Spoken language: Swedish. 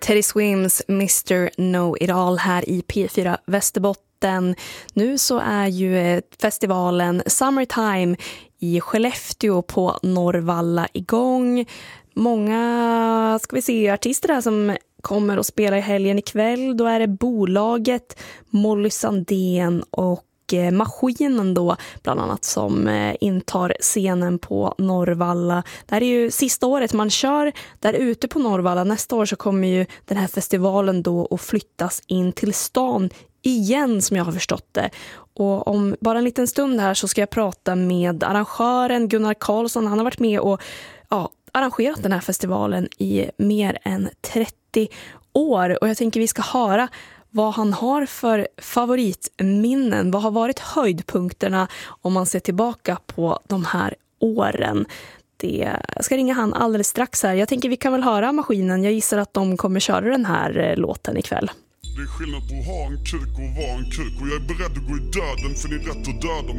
Teddy Swims Mr. Know It All här i P4 Västerbotten. Nu så är ju festivalen Summertime i Skellefteå på Norrvalla igång. Många, artister där som kommer att spela i helgen ikväll. Då är det Bolaget, Molly Sandén och Maskinen då bland annat som intar scenen på Norrvalla. Det här är ju sista året man kör där ute på Norrvalla. Nästa år så kommer ju den här festivalen då att flyttas in till stan igen, som jag har förstått det. Och om bara en liten stund här så ska jag prata med arrangören Gunnar Karlsson. Han har varit med och arrangerat den här festivalen i mer än 30 år. Och jag tänker vi ska höra vad han har för favoritminnen. Vad har varit höjdpunkterna om man ser tillbaka på de här åren? Jag ska ringa han alldeles strax här. Jag tänker vi kan väl höra Maskinen. Jag gissar att de kommer köra den här låten ikväll. Det är skillnad på att ha en kuk och vara en kuk. Och jag är beredd att gå i döden för din rätt att döda.